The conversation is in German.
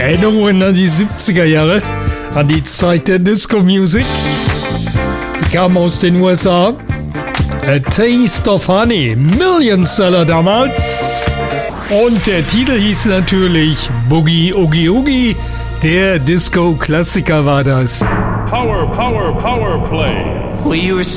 Erinnerungen an die 70er Jahre, an die Zeit der Disco-Music. Die kam aus den USA. A Taste of Honey, Millionseller damals. Und der Titel hieß natürlich Boogie Oogie Oogie. Der Disco-Klassiker war das. Power, Power, Power Play. Well, you were